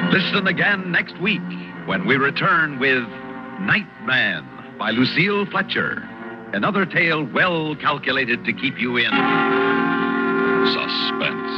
Listen again next week when we return with Nightman by Lucille Fletcher. Another tale well calculated to keep you in suspense.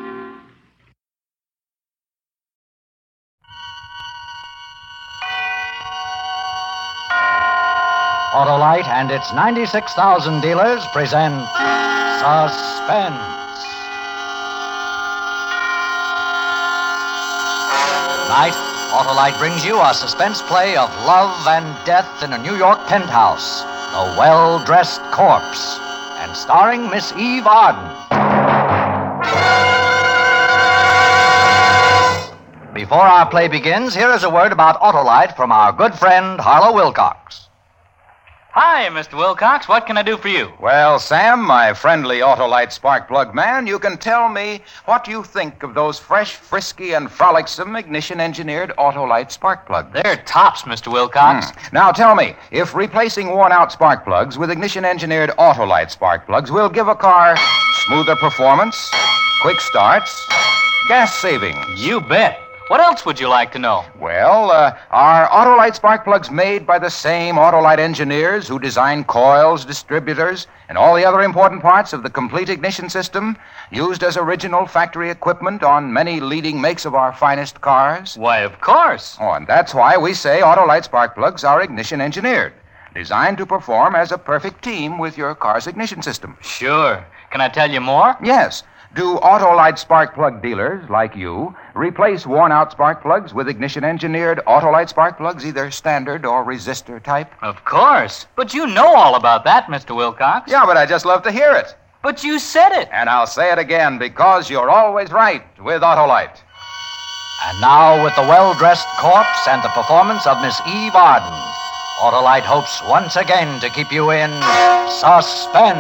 Autolite and its 96,000 dealers present Suspense. Tonight, Autolite brings you a suspense play of love and death in a New York penthouse, The Well-Dressed Corpse, and starring Miss Eve Arden. Before our play begins, here is a word about Autolite from our good friend Harlow Wilcox. Hi, Mr. Wilcox. What can I do for you? Well, Sam, my friendly Autolite spark plug man, you can tell me what you think of those fresh, frisky, and frolicsome ignition-engineered Autolite spark plugs. They're tops, Mr. Wilcox. Now, tell me, if replacing worn-out spark plugs with ignition-engineered Autolite spark plugs will give a car smoother performance, quick starts, gas savings. You bet. What else would you like to know? Well, are Autolite spark plugs made by the same Autolite engineers who design coils, distributors, and all the other important parts of the complete ignition system used as original factory equipment on many leading makes of our finest cars? Why, of course. Oh, and that's why we say Autolite spark plugs are ignition engineered, designed to perform as a perfect team with your car's ignition system. Sure. Can I tell you more? Yes. Do Autolite spark plug dealers, like you, replace worn-out spark plugs with ignition-engineered Autolite spark plugs, either standard or resistor type? Of course. But you know all about that, Mr. Wilcox. Yeah, but I just love to hear it. But you said it. And I'll say it again, because you're always right with Autolite. And now, with The Well-Dressed Corpse and the performance of Miss Eve Arden, Autolite hopes once again to keep you in suspense.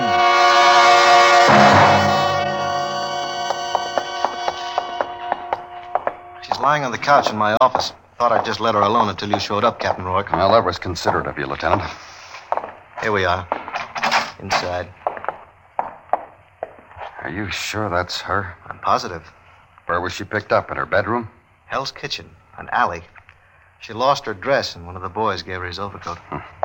She's lying on the couch in my office. Thought I'd just let her alone until you showed up, Captain Rourke. Well, that was considerate of you, Lieutenant. Here we are. Inside. Are you sure that's her? I'm positive. Where was she picked up? In her bedroom? Hell's Kitchen, an alley. She lost her dress, and one of the boys gave her his overcoat.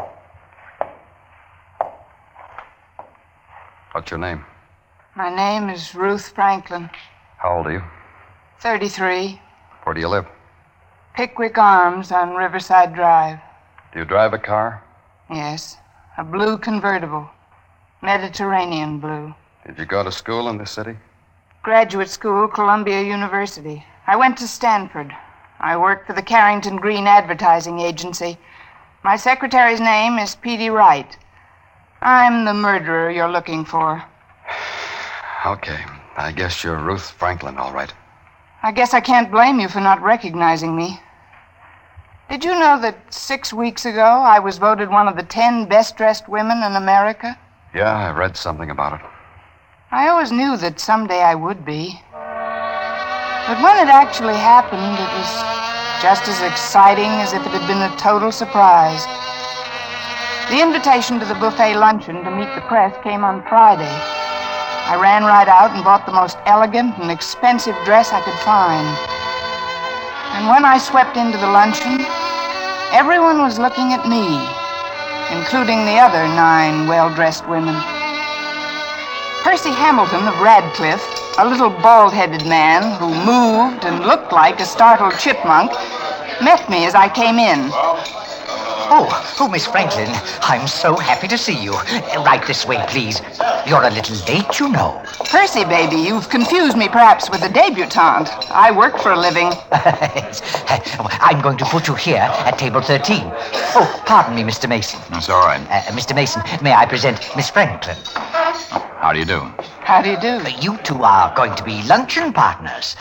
What's your name? My name is Ruth Franklin. How old are you? 33. Where do you live? Pickwick Arms on Riverside Drive. Do you drive a car? Yes. A blue convertible. Mediterranean blue. Did you go to school in this city? Graduate school, Columbia University. I went to Stanford. I worked for the Carrington Green Advertising Agency. My secretary's name is Petey Wright. I'm the murderer you're looking for. Okay. I guess you're Ruth Franklin, all right. I guess I can't blame you for not recognizing me. Did you know that 6 weeks ago I was voted one of the 10 best-dressed women in America? Yeah, I read something about it. I always knew that someday I would be. But when it actually happened, it was just as exciting as if it had been a total surprise. The invitation to the buffet luncheon to meet the press came on Friday. I ran right out and bought the most elegant and expensive dress I could find. And when I swept into the luncheon, everyone was looking at me, including the other 9 well-dressed women. Percy Hamilton of Radcliffe, a little bald-headed man who moved and looked like a startled chipmunk, met me as I came in. Oh, Miss Franklin, I'm so happy to see you. Right this way, please. You're a little late, you know. Percy, baby, you've confused me perhaps with a debutante. I work for a living. I'm going to put you here at table 13. Oh, pardon me, Mr. Mason. That's all right. Mr. Mason, may I present Miss Franklin? How do you do? How do you do? You two are going to be luncheon partners.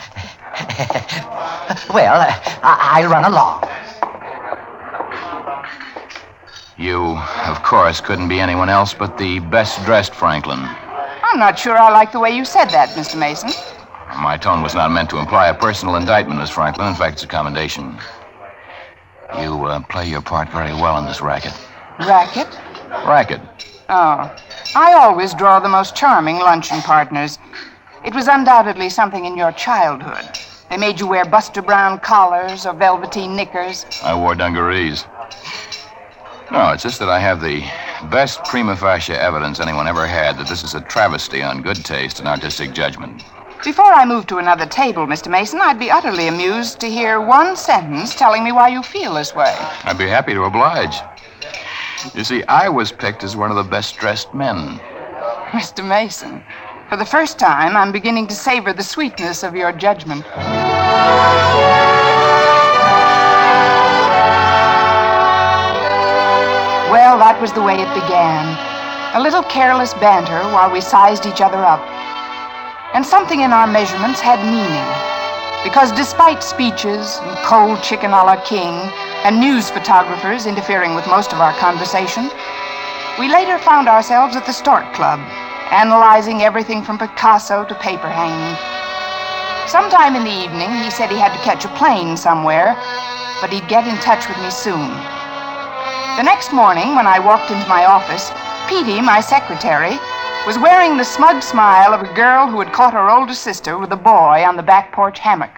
Well, I'll run along. You, of course, couldn't be anyone else but the best-dressed Franklin. I'm not sure I like the way you said that, Mr. Mason. My tone was not meant to imply a personal indictment, Miss Franklin. In fact, it's a commendation. You play your part very well in this racket. Racket? Racket. Oh. I always draw the most charming luncheon partners. It was undoubtedly something in your childhood. They made you wear Buster Brown collars or velveteen knickers. I wore dungarees. No, it's just that I have the best prima facie evidence anyone ever had that this is a travesty on good taste and artistic judgment. Before I move to another table, Mr. Mason, I'd be utterly amused to hear one sentence telling me why you feel this way. I'd be happy to oblige. You see, I was picked as one of the best-dressed men. Mr. Mason, for the first time, I'm beginning to savor the sweetness of your judgment. Well, that was the way it began. A little careless banter while we sized each other up. And something in our measurements had meaning. Because despite speeches and cold chicken a la king and news photographers interfering with most of our conversation, we later found ourselves at the Stork Club, analyzing everything from Picasso to paper hanging. Sometime in the evening, he said he had to catch a plane somewhere, but he'd get in touch with me soon. The next morning, when I walked into my office, Petey, my secretary, was wearing the smug smile of a girl who had caught her older sister with a boy on the back porch hammock.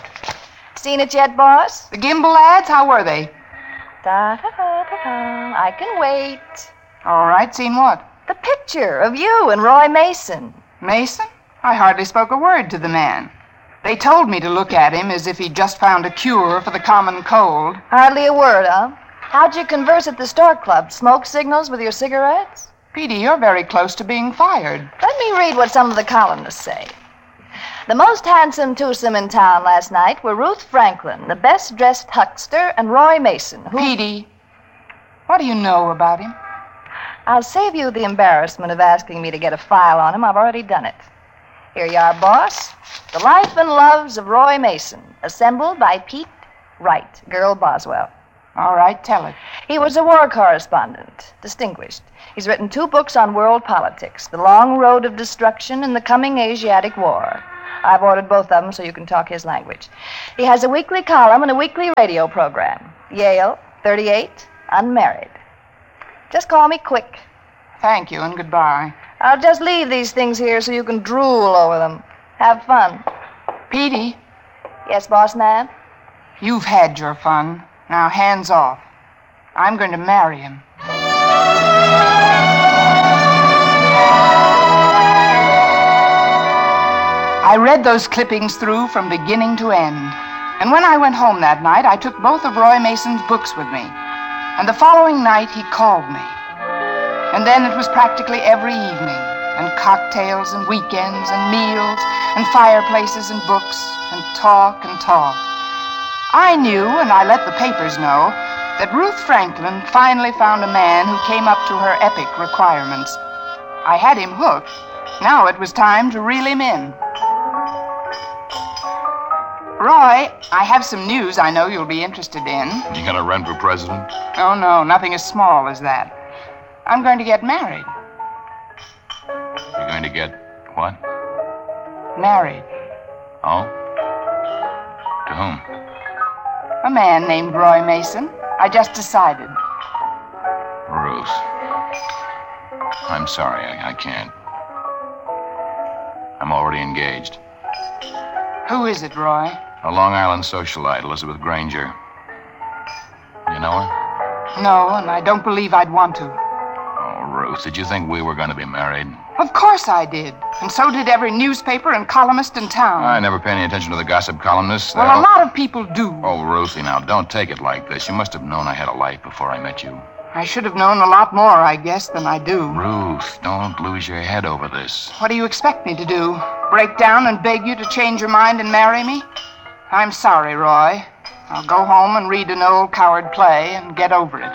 Seen it yet, boss? The Gimbel lads, how were they? Da-da-da-da-da. I can wait. All right, seen what? The picture of you and Roy Mason. Mason? I hardly spoke a word to the man. They told me to look at him as if he'd just found a cure for the common cold. Hardly a word, huh? How'd you converse at the Stork Club? Smoke signals with your cigarettes? Petey, you're very close to being fired. Let me read what some of the columnists say. The most handsome twosome in town last night were Ruth Franklin, the best-dressed huckster, and Roy Mason, who... Petey, what do you know about him? I'll save you the embarrassment of asking me to get a file on him. I've already done it. Here you are, boss. The Life and Loves of Roy Mason, assembled by Pete Wright, Girl Boswell. All right, tell it. He was a war correspondent, distinguished. He's written 2 books on world politics, The Long Road of Destruction and The Coming Asiatic War. I've ordered both of them so you can talk his language. He has a weekly column and a weekly radio program. Yale, 38, unmarried. Just call me Quick. Thank you, and goodbye. I'll just leave these things here so you can drool over them. Have fun. Petey? Yes, boss man? You've had your fun. Now, hands off. I'm going to marry him. I read those clippings through from beginning to end. And when I went home that night, I took both of Roy Mason's books with me. And the following night, he called me. And then it was practically every evening, and cocktails and weekends and meals and fireplaces and books and talk and talk. I knew, and I let the papers know, that Ruth Franklin finally found a man who came up to her epic requirements. I had him hooked. Now it was time to reel him in. Roy, I have some news I know you'll be interested in. You gonna run for president? Oh, no, nothing as small as that. I'm going to get married. You're going to get what? Married. Oh? To whom? A man named Roy Mason. I just decided. Ruth. I'm sorry, I can't. I'm already engaged. Who is it, Roy? A Long Island socialite, Elizabeth Granger. You know her? No, and I don't believe I'd want to. Oh, Ruth, did you think we were going to be married? Of course I did. And so did every newspaper and columnist in town. I never pay any attention to the gossip columnists. Well, a lot of people do. Oh, Ruthie, now, don't take it like this. You must have known I had a life before I met you. I should have known a lot more, I guess, than I do. Ruth, don't lose your head over this. What do you expect me to do? Break down and beg you to change your mind and marry me? I'm sorry, Roy. I'll go home and read an old coward play and get over it.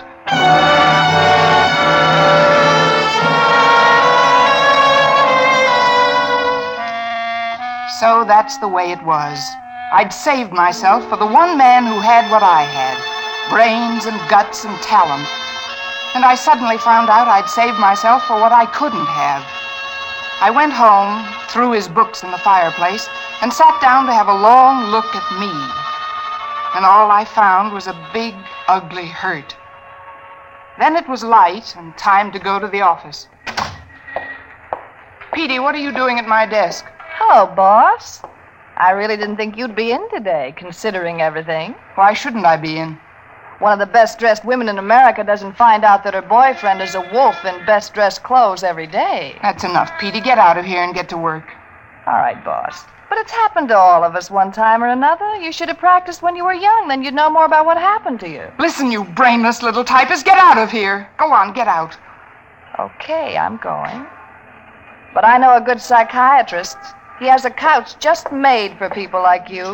So that's the way it was. I'd saved myself for the one man who had what I had, brains and guts and talent. And I suddenly found out I'd saved myself for what I couldn't have. I went home, threw his books in the fireplace, and sat down to have a long look at me. And all I found was a big, ugly hurt. Then it was light and time to go to the office. Petey, what are you doing at my desk? Hello, boss. I really didn't think you'd be in today, considering everything. Why shouldn't I be in? One of the best-dressed women in America doesn't find out that her boyfriend is a wolf in best-dressed clothes every day. That's enough, Petey. Get out of here and get to work. All right, boss. But it's happened to all of us one time or another. You should have practiced when you were young. Then you'd know more about what happened to you. Listen, you brainless little typist. Get out of here. Go on, get out. Okay, I'm going. But I know a good psychiatrist. He has a couch just made for people like you.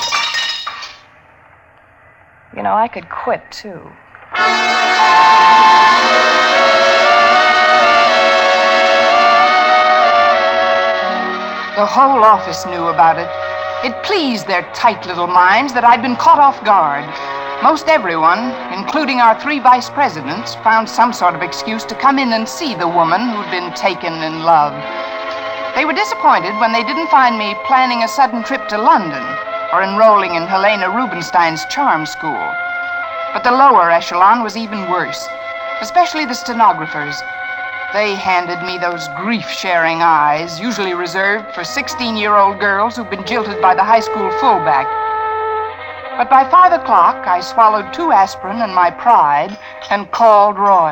You know, I could quit, too. The whole office knew about it. It pleased their tight little minds that I'd been caught off guard. Most everyone, including our 3 vice presidents, found some sort of excuse to come in and see the woman who'd been taken in love. They were disappointed when they didn't find me planning a sudden trip to London or enrolling in Helena Rubinstein's charm school. But the lower echelon was even worse, especially the stenographers. They handed me those grief-sharing eyes, usually reserved for 16-year-old girls who've been jilted by the high school fullback. But by 5 o'clock, I swallowed 2 aspirin and my pride and called Roy.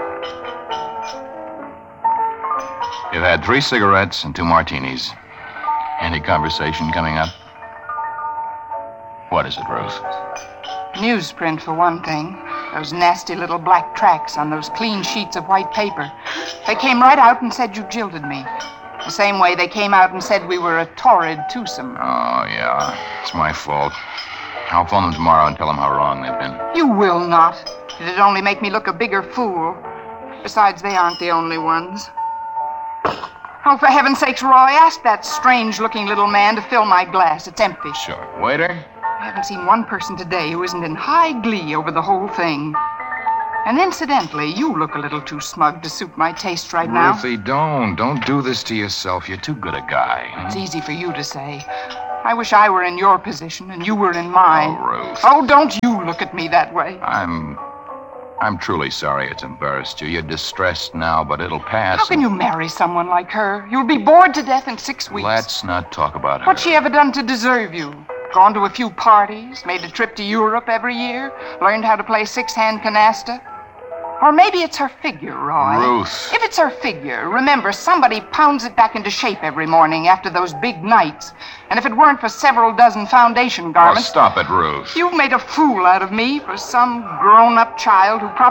You've had 3 cigarettes and 2 martinis. Any conversation coming up? What is it, Ruth? Newsprint, for one thing. Those nasty little black tracks on those clean sheets of white paper. They came right out and said you jilted me. The same way they came out and said we were a torrid twosome. Oh, yeah. It's my fault. I'll phone them tomorrow and tell them how wrong they've been. You will not. It'd only make me look a bigger fool. Besides, they aren't the only ones. Oh, for heaven's sakes, Roy, ask that strange-looking little man to fill my glass. It's empty. Sure. Waiter? I haven't seen one person today who isn't in high glee over the whole thing. And incidentally, you look a little too smug to suit my taste right now. Ruthie, don't. Don't do this to yourself. You're too good a guy. It's easy for you to say. I wish I were in your position and you were in mine. Oh, Ruth. Oh, don't you look at me that way. I'm truly sorry it's embarrassed you. You're distressed now, but it'll pass. How can you marry someone like her? You'll be bored to death in 6 weeks. Let's not talk about her. What's she ever done to deserve you? Gone to a few parties, made a trip to Europe every year, learned how to play 6-hand canasta? Or maybe it's her figure, Roy. Ruth. If it's her figure, remember, somebody pounds it back into shape every morning after those big nights. And if it weren't for several dozen foundation garments... Oh, stop it, Ruth. You've made a fool out of me for some grown-up child who probably...